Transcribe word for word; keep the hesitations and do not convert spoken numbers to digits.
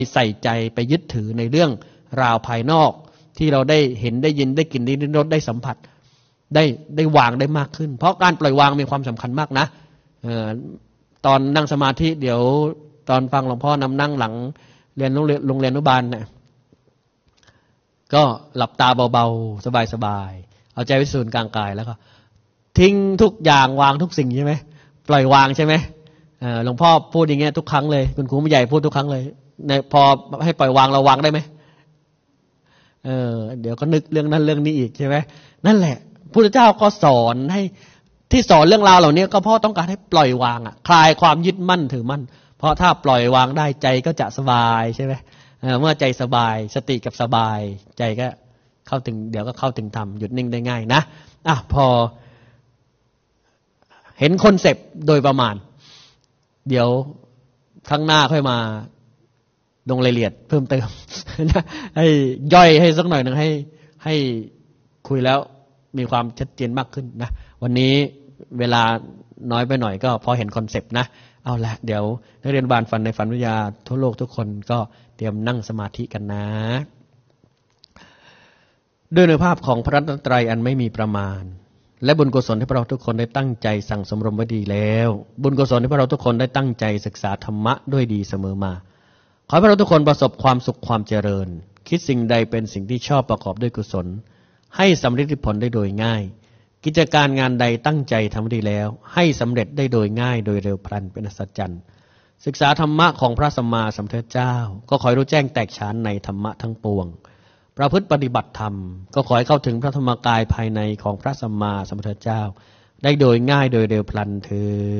ใส่ใจไปยึดถือในเรื่องราวภายนอกที่เราได้เห็นได้ยินได้กลิ่นได้รสได้สัมผัสได้ได้วางได้มากขึ้นเพราะการปล่อยวางมีความสำคัญมากนะเอ่อตอนนั่งสมาธิเดี๋ยวตอนฟังหลวงพ่อนำนั่งหลังเรียนโรงเรียนโรงเรียนอนุบาลเนี่ยก็หลับตาเบาๆสบายๆเอาใจไว้ศูนย์กลางกายแล้วก็ทิ้งทุกอย่างวางทุกสิ่งใช่ไหมปล่อยวางใช่ไหมหลวงพ่อพูดอย่างเงี้ยทุกครั้งเลยคุณครูผู้ใหญ่พูดทุกครั้งเลยในพอให้ปล่อยวางเราวางได้ไหมเออเดี๋ยวก็นึกเรื่องนั้นเรื่องนี้อีกใช่ไหมนั่นแหละพุทธเจ้าก็สอนให้ที่สอนเรื่องราวเหล่านี้ก็เพราะต้องการให้ปล่อยวางอ่ะคลายความยึดมั่นถือมั่นเพราะถ้าปล่อยวางได้ใจก็จะสบายใช่ไหมเออเมื่อใจสบายสติกับสบายใจก็เข้าถึงเดี๋ยวก็เข้าถึงธรรมหยุดนิ่งได้ง่ายนะอ่ะพอเห็นคอนเซปต์โดยประมาณเดี๋ยวข้างหน้าค่อยมาลงรายละเอียดเพิ่มเติมให้ย่อยให้สักหน่อยหนึ่งให้ให้คุยแล้วมีความชัดเจนมากขึ้นนะวันนี้เวลาน้อยไปหน่อยก็พอเห็นคอนเซปต์นะเอาละเดี๋ยวนักเรียนบาลฝันในฝันวิทยาทั่วโลกทุกคนก็เตรียมนั่งสมาธิกันนะด้วยในภาพของพระรัตนตรัยอันไม่มีประมาณและบุญกุศลที่พวกเราทุกคนได้ตั้งใจสั่งสมรมไว้ดีแล้วบุญกุศลที่พวกเราทุกคนได้ตั้งใจศึกษาธรรมะด้วยดีเสมอมาขอให้พวกเราทุกคนประสบความสุขความเจริญคิดสิ่งใดเป็นสิ่งที่ชอบประกอบด้วยกุศลให้สำเร็จผลได้โดยง่ายกิจการงานใดตั้งใจทำดีแล้วให้สำเร็จได้โดยง่ายโดยเร็วพลันเป็นอัศจรรย์ศึกษาธรรมะของพระสัมมาสัมพุทธเจ้าก็ขอให้รู้แจ้งแตกฉานในธรรมะทั้งปวงประพฤติปฏิบัติธรรมก็ขอให้เข้าถึงพระธรรมกายภายในของพระสัมมาสัมพุทธเจ้าได้โดยง่ายโดยเร็วพลันเถิด